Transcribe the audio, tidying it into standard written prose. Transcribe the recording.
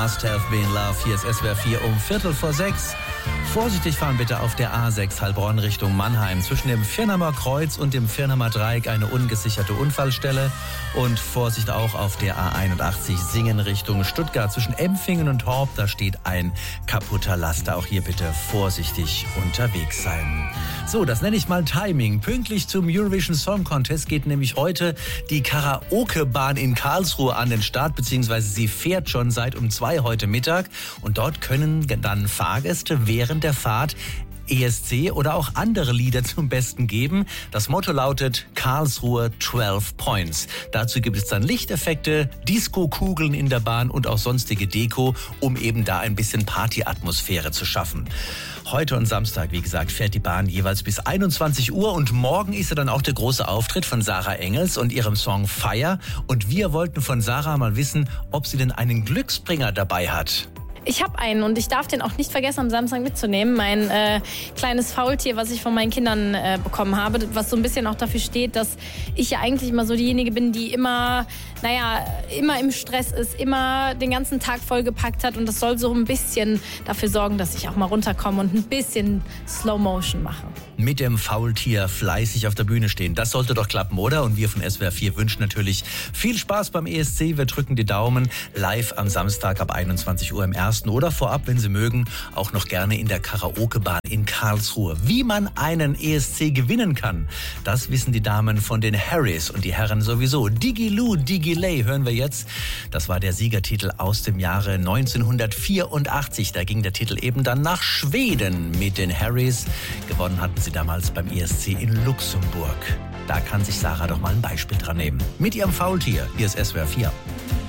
Must Have Been Love. Hier ist SWR 4 um 5:45. Vorsichtig fahren bitte auf der A6 Heilbronn Richtung Mannheim. Zwischen dem Firnheimer Kreuz und dem Firnheimer Dreieck eine ungesicherte Unfallstelle. Und Vorsicht auch auf der A81 Singen Richtung Stuttgart. Zwischen Empfingen und Horb, da steht ein kaputter Laster. Auch hier bitte vorsichtig unterwegs sein. So, das nenne ich mal Timing. Pünktlich zum Eurovision Song Contest geht nämlich heute die Karaoke-Bahn in Karlsruhe an den Start, beziehungsweise sie fährt schon seit um 2 heute Mittag. Und dort können dann Fahrgäste während der Fahrt ESC oder auch andere Lieder zum Besten geben. Das Motto lautet Karlsruhe 12 Points. Dazu gibt es dann Lichteffekte, Disco-Kugeln in der Bahn und auch sonstige Deko, um eben da ein bisschen Partyatmosphäre zu schaffen. Heute und Samstag, wie gesagt, fährt die Bahn jeweils bis 21 Uhr und morgen ist ja dann auch der große Auftritt von Sarah Engels und ihrem Song Fire. Und wir wollten von Sarah mal wissen, ob sie denn einen Glücksbringer dabei hat. Ich habe einen und ich darf den auch nicht vergessen, am Samstag mitzunehmen. Mein kleines Faultier, was ich von meinen Kindern bekommen habe, was so ein bisschen auch dafür steht, dass ich ja eigentlich immer so diejenige bin, die immer im Stress ist, immer den ganzen Tag vollgepackt hat. Und das soll so ein bisschen dafür sorgen, dass ich auch mal runterkomme und ein bisschen Slow Motion mache. Mit dem Faultier fleißig auf der Bühne stehen. Das sollte doch klappen, oder? Und wir von SWR 4 wünschen natürlich viel Spaß beim ESC. Wir drücken die Daumen live am Samstag ab 21 Uhr im Ersten oder vorab, wenn Sie mögen, auch noch gerne in der Karaoke-Bahn in Karlsruhe. Wie man einen ESC gewinnen kann, das wissen die Damen von den Harrys und die Herren sowieso. Digiloo, Digiley hören wir jetzt. Das war der Siegertitel aus dem Jahre 1984. Da ging der Titel eben dann nach Schweden mit den Harrys. Gewonnen hatten sie damals beim ESC in Luxemburg. Da kann sich Sarah doch mal ein Beispiel dran nehmen. Mit ihrem Faultier. Hier ist SWR 4.